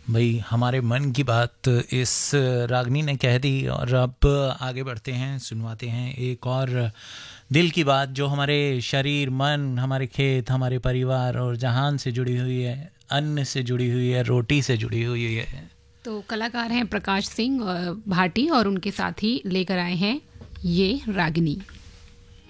भाई हमारे मन की बात इस रागनी ने कह दी और अब आगे बढ़ते हैं, सुनवाते हैं एक और दिल की बात जो हमारे शरीर, मन, हमारे खेत, हमारे परिवार और जहान से जुड़ी हुई है, अन्न से जुड़ी हुई है, रोटी से जुड़ी हुई है। तो कलाकार हैं प्रकाश सिंह भाटी और उनके साथी लेकर आए हैं ये रागनी।